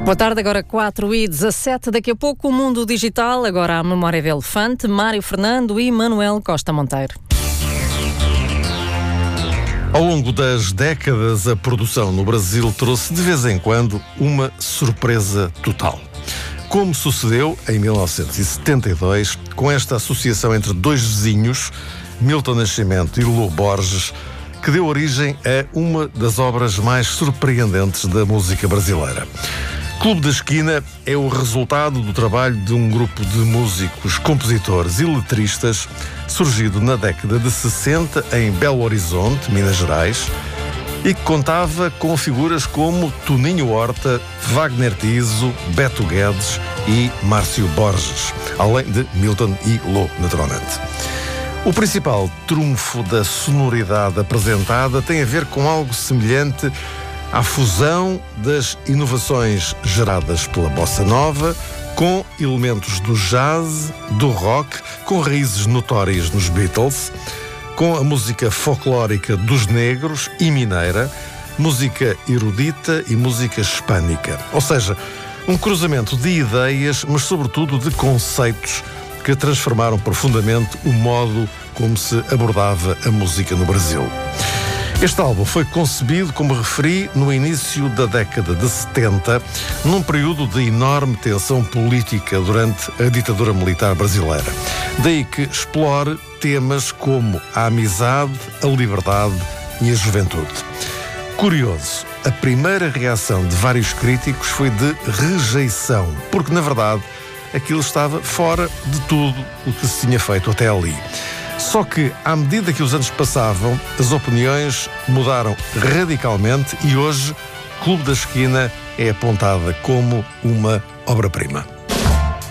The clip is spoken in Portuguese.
Boa tarde, agora 4h17. Daqui a pouco o mundo digital, agora a memória de elefante, Mário Fernando e Manuel Costa Monteiro. Ao longo das décadas, a produção no Brasil trouxe de vez em quando uma surpresa total. Como sucedeu em 1972, com esta associação entre dois vizinhos, Milton Nascimento e Lô Borges, que deu origem a uma das obras mais surpreendentes da música brasileira. Clube da Esquina é o resultado do trabalho de um grupo de músicos, compositores e letristas surgido na década de 60 em Belo Horizonte, Minas Gerais, e que contava com figuras como Toninho Horta, Wagner Tiso, Beto Guedes e Márcio Borges, além de Milton e Lô, naturalmente. O principal trunfo da sonoridade apresentada tem a ver com algo semelhante à fusão das inovações geradas pela bossa nova com elementos do jazz, do rock, com raízes notórias nos Beatles, com a música folclórica dos negros e mineira, música erudita e música hispânica. Ou seja, um cruzamento de ideias, mas sobretudo de conceitos que transformaram profundamente o modo como se abordava a música no Brasil. Este álbum foi concebido, como referi, no início da década de 70, num período de enorme tensão política durante a ditadura militar brasileira. Daí que explore temas como a amizade, a liberdade e a juventude. Curioso, a primeira reação de vários críticos foi de rejeição, porque, na verdade, aquilo estava fora de tudo o que se tinha feito até ali. Só que, à medida que os anos passavam, as opiniões mudaram radicalmente e hoje, Clube da Esquina é apontada como uma obra-prima.